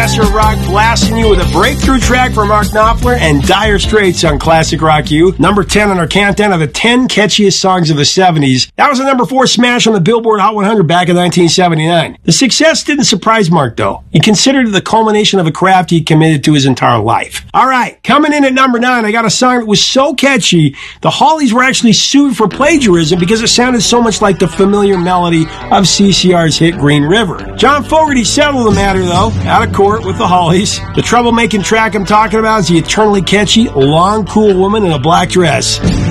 Master of Rock, blasting you with a breakthrough track from Mark Knopfler and Dire Straits on Classic Rock U. Number 10 on our countdown of the 10 catchiest songs of the 70s. That was a number 4 smash on the Billboard Hot 100 back in 1979. The success didn't surprise Mark, though. He considered it the culmination of a craft he committed to his entire life. All right, coming in at number 9, I got a song that was so catchy, the Hollies were actually sued for plagiarism because it sounded so much like the familiar melody of CCR's hit Green River. John Fogerty settled the matter, though, out of court with the Hollies. The troublemaking track I'm talking about is the eternally catchy Long Cool Woman in a Black Dress.